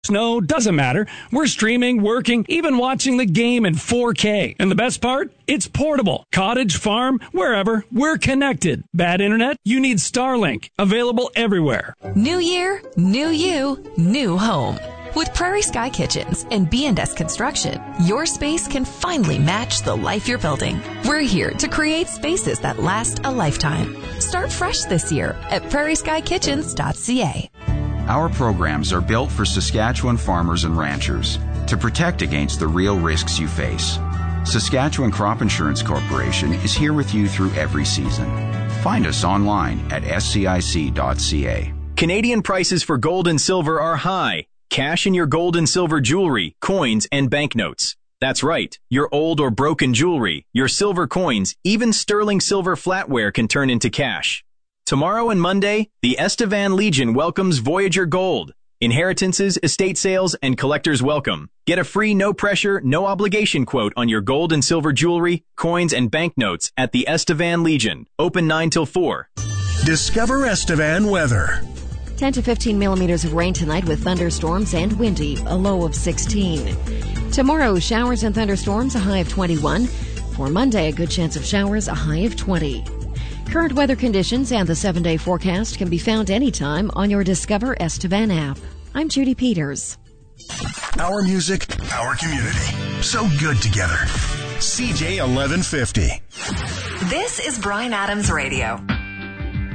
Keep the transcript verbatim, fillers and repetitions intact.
Snow, doesn't matter. We're streaming, working, even watching the game in four K. And the best part? It's portable. Cottage, farm, wherever, we're connected. Bad internet? You need Starlink. Available everywhere. New year, new you, new home. With Prairie Sky Kitchens and B and S Construction, your space can finally match the life you're building. We're here to create spaces that last a lifetime. Start fresh this year at prairie sky kitchens dot c a. Our programs are built for Saskatchewan farmers and ranchers to protect against the real risks you face. Saskatchewan Crop Insurance Corporation is here with you through every season. Find us online at s c i c dot c a. Canadian prices for gold and silver are high. Cash in your gold and silver jewelry, coins, and banknotes. That's right. Your old or broken jewelry, your silver coins, even sterling silver flatware can turn into cash. Tomorrow and Monday, the Estevan Legion welcomes Voyager Gold. Inheritances, estate sales, and collectors welcome. Get a free, no-pressure, no-obligation quote on your gold and silver jewelry, coins, and banknotes at the Estevan Legion. Open nine till four. Discover Estevan weather. ten to fifteen millimeters of rain tonight with thunderstorms and windy, a low of sixteen. Tomorrow, showers and thunderstorms, a high of twenty-one. For Monday, a good chance of showers, a high of twenty. Current weather conditions and the seven-day forecast can be found anytime on your Discover Estevan app. I'm Judy Peters. Our music, our community. So good together. C J eleven fifty. This is Bryan Adams Radio.